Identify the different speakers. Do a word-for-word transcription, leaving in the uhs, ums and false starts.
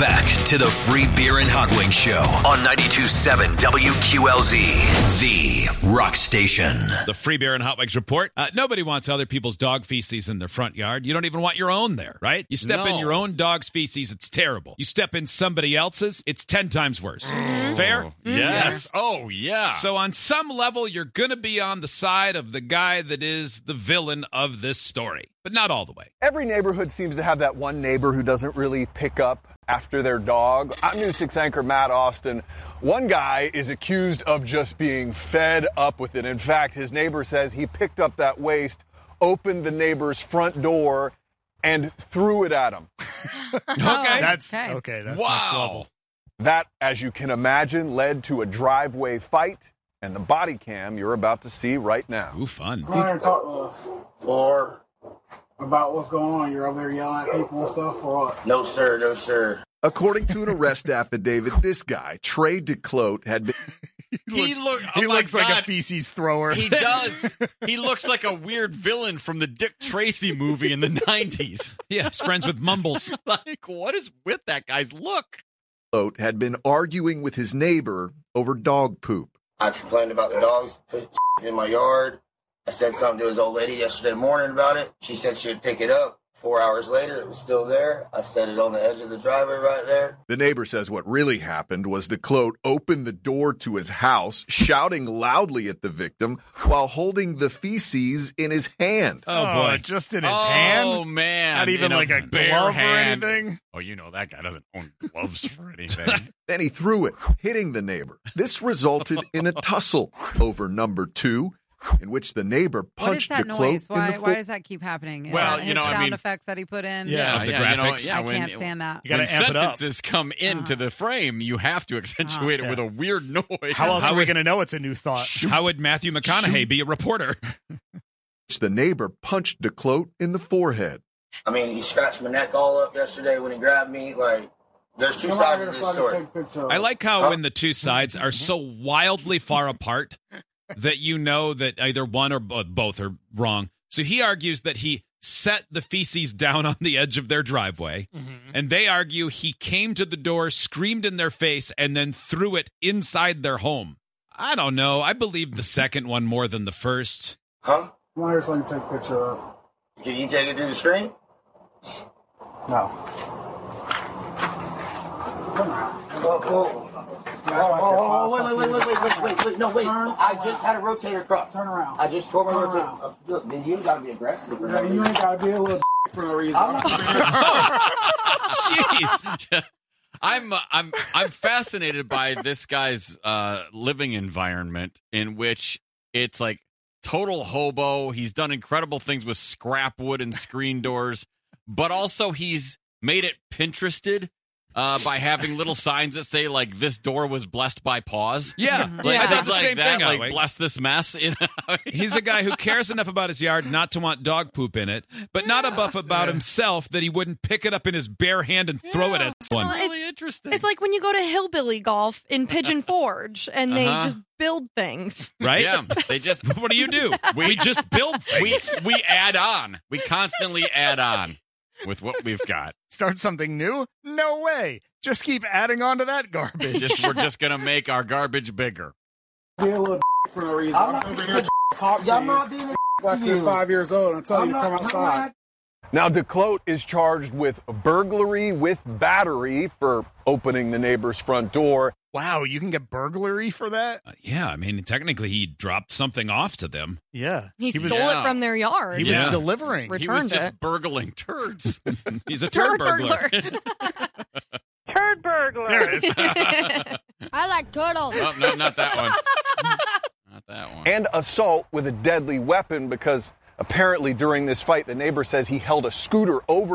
Speaker 1: back to the Free Beer and Hot Wings Show on ninety-two point seven W Q L Z, the rock station.
Speaker 2: The Free Beer and Hot Wings Report. Uh, nobody wants other people's dog feces in their front yard. You don't even want your own there, right? You step
Speaker 3: No.
Speaker 2: in your own dog's feces, it's terrible. You step in somebody else's, it's ten times worse.
Speaker 3: Mm-hmm.
Speaker 2: Fair?
Speaker 3: Yes. Oh, yeah.
Speaker 2: So on some level, you're going to be on the side of the guy that is the villain of this story, but not all the way.
Speaker 4: Every neighborhood seems to have that one neighbor who doesn't really pick up after their dog. I'm News six anchor Matt Austin. One guy is accused of just being fed up with it. In fact, his neighbor says he picked up that waste, opened the neighbor's front door, and threw it at him.
Speaker 2: Okay.
Speaker 5: That's
Speaker 6: Okay.
Speaker 5: okay. That's
Speaker 2: Wow.
Speaker 5: next level.
Speaker 4: That, as you can imagine, led to a driveway fight and the body cam you're about to see right now.
Speaker 2: Ooh, fun.
Speaker 7: Come here and talk to us.
Speaker 8: For
Speaker 7: About what's going on. You're over there yelling at people and stuff for what?
Speaker 8: no sir, no sir.
Speaker 4: According to an arrest affidavit, this guy, Trey DeClote, had been
Speaker 3: He look-
Speaker 5: He
Speaker 3: oh my
Speaker 5: looks like a
Speaker 3: God.
Speaker 5: feces thrower.
Speaker 3: He does. He looks like a weird villain from the Dick Tracy movie in the nineties.
Speaker 2: Yeah, he's friends with Mumbles.
Speaker 3: Like, what is with that guy's look?
Speaker 4: had been arguing with his neighbor over dog poop.
Speaker 8: I complained about the dogs put in my yard. I said something to his old lady yesterday morning about it. She said she would pick it up. Four hours later, it was still there. I set it on the edge of the driveway right there.
Speaker 4: The neighbor says what really happened was DeClote opened the door to his house, shouting loudly at the victim while holding the feces in his hand.
Speaker 2: Oh, boy.
Speaker 5: Just in his
Speaker 3: oh,
Speaker 5: hand?
Speaker 3: man.
Speaker 5: Not even
Speaker 3: In
Speaker 5: like a
Speaker 3: bare
Speaker 5: glove
Speaker 3: hand.
Speaker 5: or anything?
Speaker 3: Oh, you know that guy doesn't own gloves for anything.
Speaker 4: Then he threw it, hitting the neighbor. This resulted in a tussle over number two, in which the neighbor
Speaker 6: What is
Speaker 4: punched
Speaker 6: that
Speaker 4: DeClote
Speaker 6: noise?
Speaker 4: in
Speaker 6: Why,
Speaker 4: the
Speaker 6: why
Speaker 4: foot.
Speaker 6: does that keep happening? Is
Speaker 3: Well,
Speaker 6: that
Speaker 3: you
Speaker 6: his
Speaker 3: know, I
Speaker 6: sound
Speaker 3: mean-
Speaker 6: effects that he put in?
Speaker 5: Yeah,
Speaker 2: Of the
Speaker 3: you know,
Speaker 2: graphics.
Speaker 3: yeah,
Speaker 6: I
Speaker 3: when-
Speaker 6: can't stand that.
Speaker 5: You gotta
Speaker 3: when
Speaker 5: amp it up.
Speaker 3: sentences come into
Speaker 6: Uh-huh.
Speaker 3: the frame, you have to accentuate
Speaker 6: Oh.
Speaker 3: it with a weird noise.
Speaker 5: How else
Speaker 2: How
Speaker 5: are we
Speaker 2: would-
Speaker 5: going to know it's a new thought?
Speaker 2: How would Matthew McConaughey be a reporter?
Speaker 4: The neighbor punched DeClote in the forehead.
Speaker 8: I mean, he scratched my neck all up yesterday when he grabbed me. Like, there's two
Speaker 7: Come
Speaker 8: sides
Speaker 7: out
Speaker 8: of
Speaker 7: here
Speaker 8: this
Speaker 7: so I can
Speaker 8: story.
Speaker 7: take a picture of
Speaker 2: I
Speaker 7: it.
Speaker 2: like how when the two sides are so wildly far apart that you know that either one or bo- both are wrong. So he argues that he set the feces down on the edge of their driveway, and they argue he came to the door, screamed in their face, and then threw it inside their home. I don't know. I believe the second one more than the first.
Speaker 8: Huh?
Speaker 7: Come out here so I can take a picture of it.
Speaker 8: Can you take it through the screen?
Speaker 7: No. Come on.
Speaker 8: Oh, oh. Oh, wait, wait, wait, wait, wait, wait, wait, wait, no, wait.
Speaker 7: Turn
Speaker 8: I just had a rotator cuff.
Speaker 7: Turn around.
Speaker 8: I just tore my
Speaker 7: Turn
Speaker 8: rotator
Speaker 7: around.
Speaker 8: cuff. Look, then you gotta be aggressive. for no
Speaker 7: Yeah, you
Speaker 8: reason.
Speaker 7: ain't gotta be a little for no reason.
Speaker 2: Jeez.
Speaker 3: I'm uh, I'm I'm fascinated by this guy's uh, living environment in which it's like total hobo. He's done incredible things with scrap wood and screen doors, but also he's made it Pinterested uh, by having little signs that say like "This door was blessed by paws."
Speaker 2: Yeah.
Speaker 3: Like,
Speaker 2: I thought
Speaker 3: things
Speaker 2: the
Speaker 3: like
Speaker 2: same
Speaker 3: that,
Speaker 2: thing.
Speaker 3: like
Speaker 2: Howie.
Speaker 3: bless this mess. You know?
Speaker 2: He's a guy who cares enough about his yard not to want dog poop in it, but not enough about himself that he wouldn't pick it up in his bare hand and throw it at someone.
Speaker 6: Well,
Speaker 3: really interesting.
Speaker 9: It's like when you go to hillbilly golf in Pigeon Forge and they
Speaker 3: Uh-huh.
Speaker 9: just build things.
Speaker 2: Right?
Speaker 3: Yeah, they just
Speaker 2: What do you do? We just build
Speaker 3: we
Speaker 2: things.
Speaker 3: we add on. We constantly add on with what we've got.
Speaker 5: Start something new? No way. Just keep adding on to that garbage.
Speaker 3: Just we're just gonna make our garbage bigger.
Speaker 7: Be a little for no reason.
Speaker 8: I'm
Speaker 7: I'm
Speaker 8: not
Speaker 7: over here talk to
Speaker 8: I'm
Speaker 7: you
Speaker 8: not being a
Speaker 7: like
Speaker 8: to
Speaker 7: you're
Speaker 8: you.
Speaker 7: five years old and I tell
Speaker 8: I'm
Speaker 7: you to
Speaker 8: not-
Speaker 7: come
Speaker 8: I'm
Speaker 7: outside.
Speaker 8: not-
Speaker 4: Now, DeClote is charged with burglary with battery for opening the neighbor's front door.
Speaker 5: Wow, you can get burglary for that?
Speaker 2: Uh, yeah, I mean, technically he dropped something off to them.
Speaker 5: Yeah.
Speaker 9: He,
Speaker 5: was,
Speaker 9: stole
Speaker 3: Yeah.
Speaker 9: it from their yard.
Speaker 5: he
Speaker 2: Yeah.
Speaker 5: was delivering.
Speaker 9: Re-
Speaker 3: He was
Speaker 9: Returned
Speaker 3: just
Speaker 9: it.
Speaker 3: burgling turds.
Speaker 2: He's a turd,
Speaker 9: Turd
Speaker 2: burglar.
Speaker 10: Turd burglar.
Speaker 5: There it is.
Speaker 10: I like turtles.
Speaker 3: Oh, no, not that one. Not that one.
Speaker 4: And assault with a deadly weapon because apparently during this fight, the neighbor says he held a scooter over